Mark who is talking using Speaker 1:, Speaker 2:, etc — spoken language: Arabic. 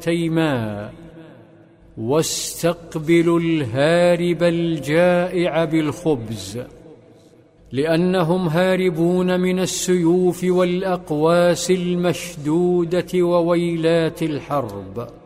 Speaker 1: تيماء، واستقبلوا الهارب الجائع بالخبز، لأنهم هاربون من السيوف والأقواس المشدودة وويلات الحرب.